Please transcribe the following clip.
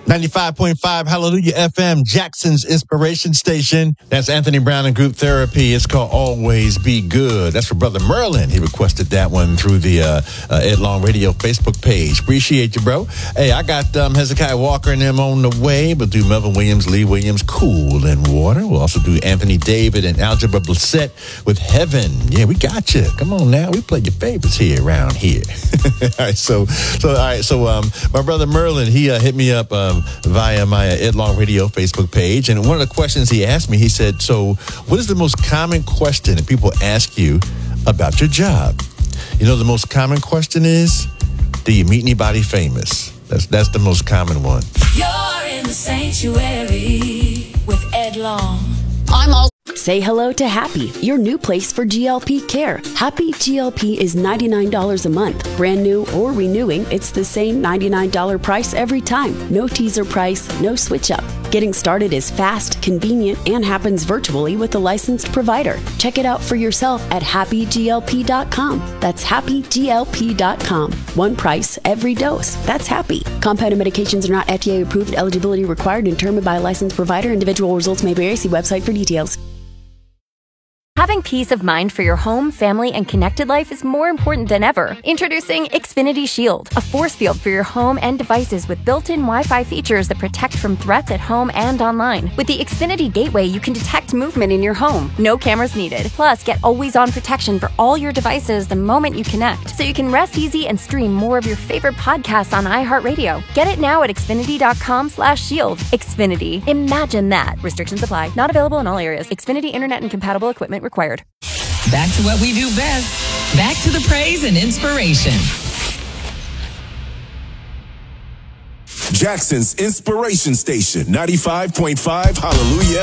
95.5 Hallelujah FM, Jackson's inspiration station. That's Anthony Brown and Group Therapy. It's called Always Be Good. That's for Brother Merlin. He requested that one through the Ed Long Radio Facebook page. Appreciate you, bro. Hey, I got Hezekiah Walker and them on the way. We'll do Melvin Williams, Lee Williams, Cool and Water. We'll also do Anthony David and Algebra Blissett with Heaven. Yeah, we got you. Come on now. We play your favorites here around here. All right, so my brother Merlin, he hit me up via my Ed Long Radio Facebook page. And one of the questions he asked me, he said, so what is the most common question that people ask you about your job? You know, the most common question is, do you meet anybody famous? That's the most common one. You're in the sanctuary with Ed Long. Say hello to Happy, your new place for GLP care. Happy GLP is $99 a month. Brand new or renewing, it's the same $99 price every time. No teaser price, no switch up. Getting started is fast, convenient, and happens virtually with a licensed provider. Check it out for yourself at happyglp.com. That's happyglp.com. One price, every dose. That's Happy. Compounded medications are not FDA approved. Eligibility required and determined by a licensed provider. Individual results may vary. See website for details. Having peace of mind for your home, family, and connected life is more important than ever. Introducing Xfinity Shield, a force field for your home and devices with built-in Wi-Fi features that protect from threats at home and online. With the Xfinity Gateway, you can detect movement in your home. No cameras needed. Plus, get always-on protection for all your devices the moment you connect, so you can rest easy and stream more of your favorite podcasts on iHeartRadio. Get it now at Xfinity.com/shield. Xfinity. Imagine that. Restrictions apply. Not available in all areas. Xfinity Internet and compatible equipment required. Back to what we do best. Back to the praise and inspiration. Jackson's inspiration station, 95.5 Hallelujah.